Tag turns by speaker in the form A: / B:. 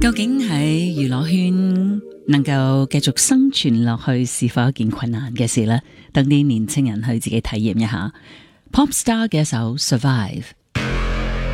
A: 究竟喺娛樂圈能夠繼續生存落去，是否一件困難嘅事呢？等啲年青人去自己體驗一下。Popstar 嘅一首《Survive》